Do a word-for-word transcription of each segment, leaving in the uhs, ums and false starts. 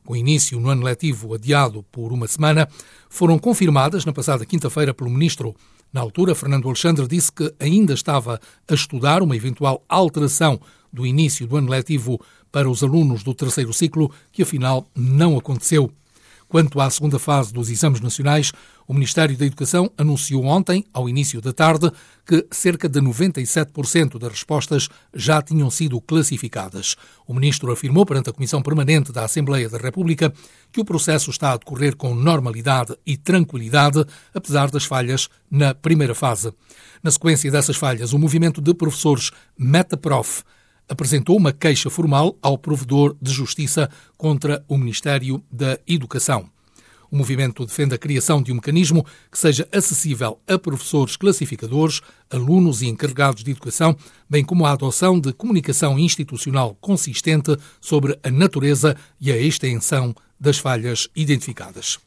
com início no ano letivo adiado por uma semana, foram confirmadas na passada quinta-feira pelo Ministro. Na altura, Fernando Alexandre disse que ainda estava a estudar uma eventual alteração do início do ano letivo para os alunos do terceiro ciclo, que afinal não aconteceu. Quanto à segunda fase dos exames nacionais, o Ministério da Educação anunciou ontem, ao início da tarde, que cerca de noventa e sete por cento das respostas já tinham sido classificadas. O Ministro afirmou perante a Comissão Permanente da Assembleia da República que o processo está a decorrer com normalidade e tranquilidade, apesar das falhas na primeira fase. Na sequência dessas falhas, o movimento de professores Metaprof apresentou uma queixa formal ao provedor de justiça contra o Ministério da Educação. O movimento defende a criação de um mecanismo que seja acessível a professores classificadores, alunos e encarregados de educação, bem como a adoção de comunicação institucional consistente sobre a natureza e a extensão das falhas identificadas.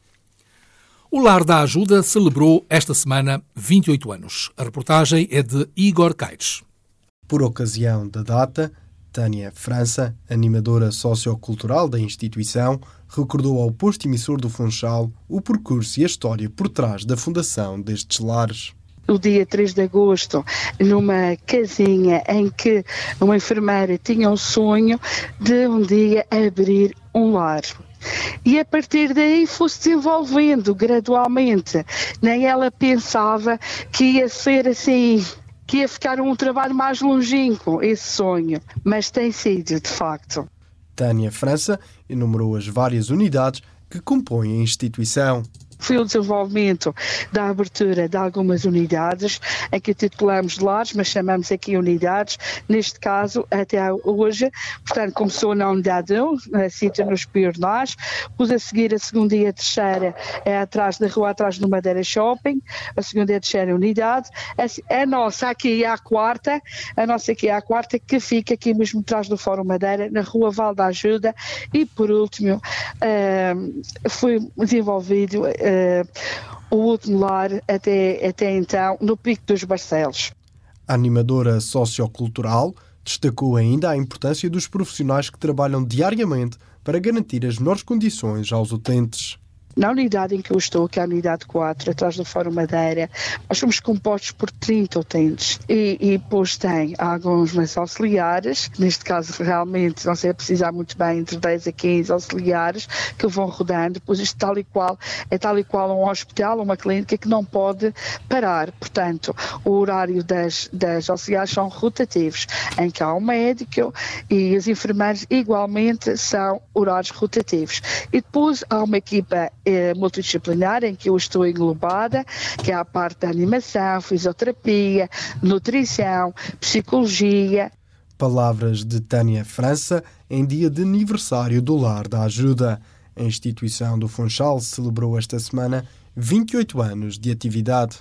O Lar da Ajuda celebrou esta semana vinte e oito anos. A reportagem é de Igor Caires. Por ocasião da data, Tânia França, animadora sociocultural da instituição, recordou ao posto emissor do Funchal o percurso e a história por trás da fundação destes lares. O dia três de agosto, numa casinha em que uma enfermeira tinha o sonho de um dia abrir um lar. E a partir daí foi-se desenvolvendo gradualmente. Nem ela pensava que ia ser assim, que ia ficar um trabalho mais longínquo, esse sonho, mas tem sido, de facto. Tânia França enumerou as várias unidades que compõem a instituição. Foi o desenvolvimento da abertura de algumas unidades, em que titulamos de lares, mas chamamos aqui unidades. Neste caso, até hoje, portanto, começou na unidade um, na Cita nos Pionais, pus a seguir a segunda e a terceira é atrás da rua, atrás do Madeira Shopping, a segunda e a terceira unidade. A, a nossa aqui é a quarta, a nossa aqui é a quarta, que fica aqui mesmo atrás do Fórum Madeira, na rua Val da Ajuda, e por último, uh, foi desenvolvido uh, Uh, o último lar até, até então no Pico dos Barcelos. A animadora sociocultural destacou ainda a importância dos profissionais que trabalham diariamente para garantir as melhores condições aos utentes. Na unidade em que eu estou, que é a unidade quatro, atrás do Fórum Madeira, nós somos compostos por trinta utentes e, e depois tem alguns mais auxiliares, neste caso realmente não sei a precisar muito bem, entre dez a quinze auxiliares que vão rodando, pois isto tal e qual, é tal e qual um hospital, uma clínica que não pode parar, portanto o horário das, das auxiliares são rotativos, em que há um médico e os enfermeiros igualmente são horários rotativos. E depois há uma equipa É, multidisciplinar em que eu estou englobada, que é a parte da animação, fisioterapia, nutrição, psicologia. Palavras de Tânia França em dia de aniversário do Lar da Ajuda. A instituição do Funchal celebrou esta semana vinte e oito anos de atividade.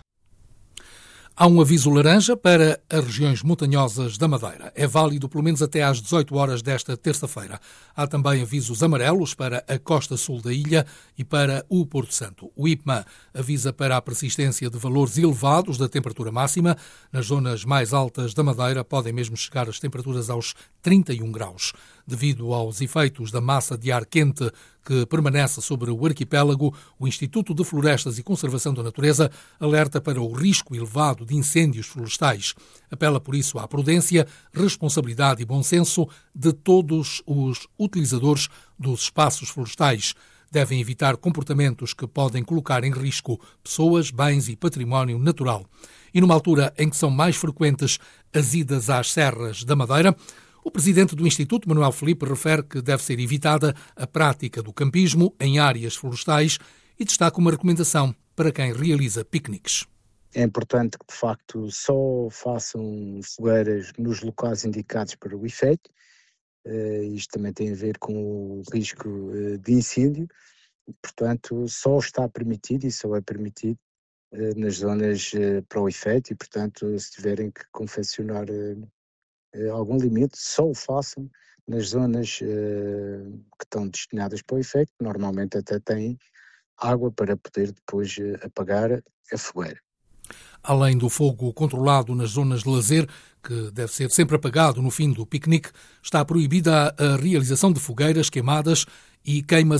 Há um aviso laranja para as regiões montanhosas da Madeira. É válido pelo menos até às dezoito horas desta terça-feira. Há também avisos amarelos para a costa sul da ilha e para o Porto Santo. O I P M A avisa para a persistência de valores elevados da temperatura máxima. Nas zonas mais altas da Madeira podem mesmo chegar as temperaturas aos trinta e um graus. Devido aos efeitos da massa de ar quente que permanece sobre o arquipélago, o Instituto de Florestas e Conservação da Natureza alerta para o risco elevado de incêndios florestais. Apela, por isso, à prudência, responsabilidade e bom senso de todos os utilizadores dos espaços florestais. Devem evitar comportamentos que podem colocar em risco pessoas, bens e património natural. E numa altura em que são mais frequentes as idas às serras da Madeira, o presidente do Instituto, Manuel Filipe, refere que deve ser evitada a prática do campismo em áreas florestais e destaca uma recomendação para quem realiza piqueniques. É importante que, de facto, só façam fogueiras nos locais indicados para o efeito. Uh, isto também tem a ver com o risco uh, de incêndio. Portanto, só está permitido e só é permitido uh, nas zonas uh, para o efeito e, portanto, se tiverem que confeccionar uh, uh, algum limite, só o façam nas zonas uh, que estão destinadas para o efeito, que normalmente até têm água para poder depois uh, apagar a fogueira. Além do fogo controlado nas zonas de lazer, que deve ser sempre apagado no fim do piquenique, está proibida a realização de fogueiras queimadas e queimas